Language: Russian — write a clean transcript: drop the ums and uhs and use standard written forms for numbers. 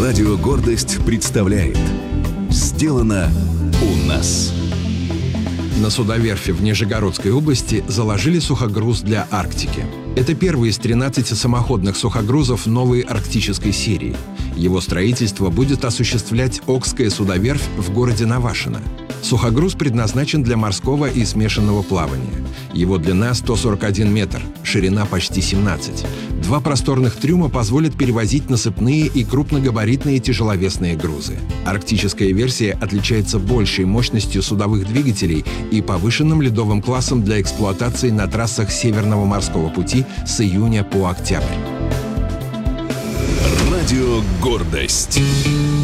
Радио «Гордость» представляет «Сделано у нас». На судоверфи в Нижегородской области заложили сухогруз для Арктики. Это первый из 13 самоходных сухогрузов новой арктической серии. Его строительство будет осуществлять Окская судоверфь в городе Навашино. Сухогруз предназначен для морского и смешанного плавания. Его длина 141 метр, ширина почти 17. Два просторных трюма позволят перевозить насыпные и крупногабаритные тяжеловесные грузы. Арктическая версия отличается большей мощностью судовых двигателей и повышенным ледовым классом для эксплуатации на трассах Северного морского пути с июня по октябрь. Радио «Гордость».